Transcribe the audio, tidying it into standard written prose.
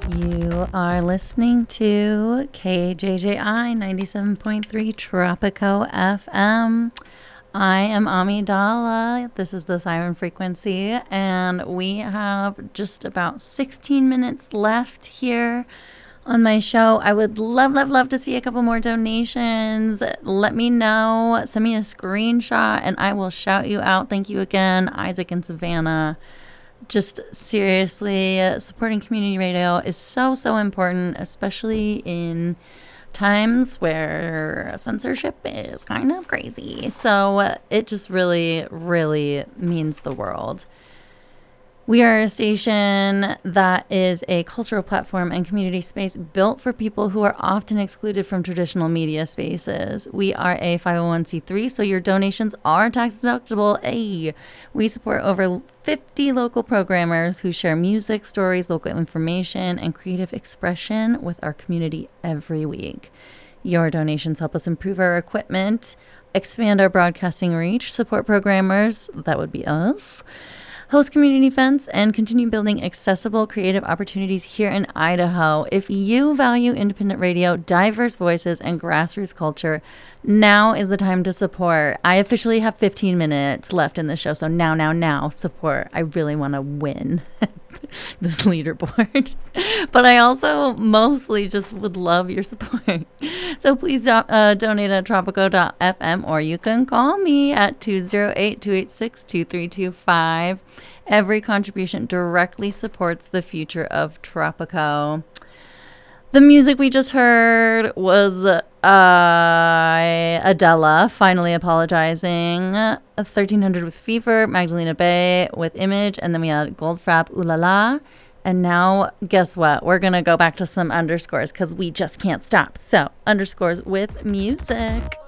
You are listening to KJJI 97.3 Tropico FM. I am Amidala. This is the Siren Frequency, and we have just about 16 minutes left here on my show. I would love to see a couple more donations. Let me know. Send me a screenshot, and I will shout you out. Thank you again, Isaac and Savannah. Just seriously, supporting community radio is so important, especially in times where censorship is kind of crazy. So it just really means the world. We are a station that is a cultural platform and community space built for people who are often excluded from traditional media spaces. We are a 501c3, so your donations are tax deductible. Hey, we support over 50 local programmers who share music, stories, local information, and creative expression with our community every week. Your donations help us improve our equipment, expand our broadcasting reach, support programmers, that would be us, host community events, and continue building accessible creative opportunities here in Idaho. If you value independent radio, diverse voices, and grassroots culture, now is the time to support. I officially have 15 minutes left in the show, so now, support. I really want to win this leaderboard. But I also mostly just would love your support. So please donate at tropico.fm, or you can call me at 208-286-2325. Every contribution directly supports the future of Tropico. The music we just heard was Adela, Finally Apologizing, 1300 with Fever, Magdalena Bay with Image, and then we had Goldfrapp, Ooh La La. And now, guess what? We're going to go back to some underscores because we just can't stop. So, underscores with music.